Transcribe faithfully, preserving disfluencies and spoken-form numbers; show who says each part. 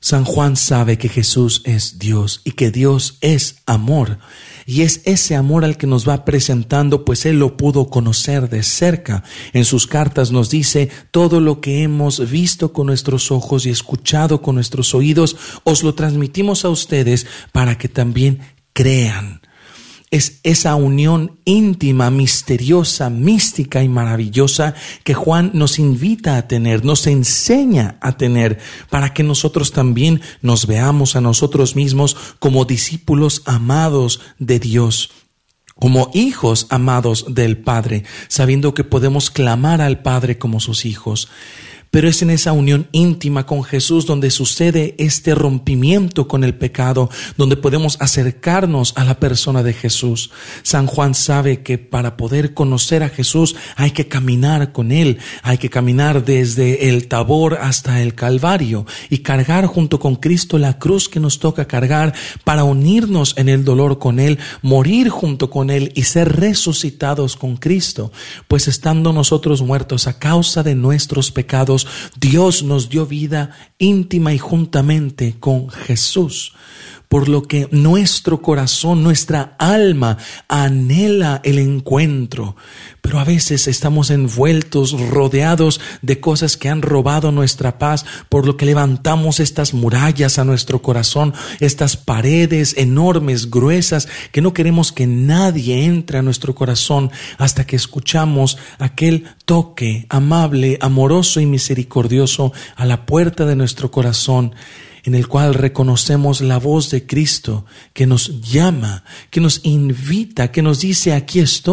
Speaker 1: San Juan sabe que Jesús es Dios y que Dios es amor. Y es ese amor al que nos va presentando, pues Él lo pudo conocer de cerca. En sus cartas nos dice: todo lo que hemos visto con nuestros ojos y escuchado con nuestros oídos, os lo transmitimos a ustedes para que también crean. Es esa unión íntima, misteriosa, mística y maravillosa que Juan nos invita a tener, nos enseña a tener, para que nosotros también nos veamos a nosotros mismos como discípulos amados de Dios, como hijos amados del Padre, sabiendo que podemos clamar al Padre como sus hijos. Pero es en esa unión íntima con Jesús donde sucede este rompimiento con el pecado, donde podemos acercarnos a la persona de Jesús. San Juan sabe que para poder conocer a Jesús hay que caminar con Él, hay que caminar desde el Tabor hasta el Calvario y cargar junto con Cristo la cruz que nos toca cargar para unirnos en el dolor con Él, morir junto con Él y ser resucitados con Cristo. Pues estando nosotros muertos a causa de nuestros pecados, Dios nos dio vida íntima y juntamente con Jesús, por lo que nuestro corazón, nuestra alma anhela el encuentro. Pero a veces estamos envueltos, rodeados de cosas que han robado nuestra paz, por lo que levantamos estas murallas a nuestro corazón, estas paredes enormes, gruesas, que no queremos que nadie entre a nuestro corazón hasta que escuchamos aquel toque amable, amoroso y misericordioso a la puerta de nuestro corazón, en el cual reconocemos la voz de Cristo que nos llama, que nos invita, que nos dice: aquí estoy.